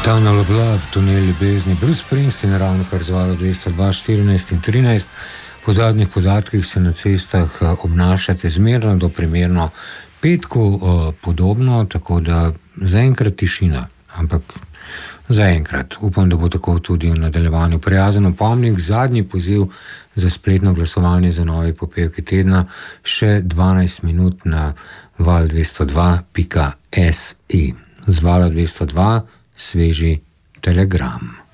Tunnel of Love, tunel ljubezni, Bruce Springsteen je ravno kar zvalo 202, 14 in 13. Po zadnjih podatkih se na cestah obnašate zmerno do primerno petku podobno, tako da zaenkrat tišina, ampak zaenkrat. Upam, da bo tako tudi v nadaljevanju. Prijazen opomnik, zadnji poziv za spletno glasovanje za novi popevki tedna, še 12 minut na val202.si. Z vala 202 sveži telegram.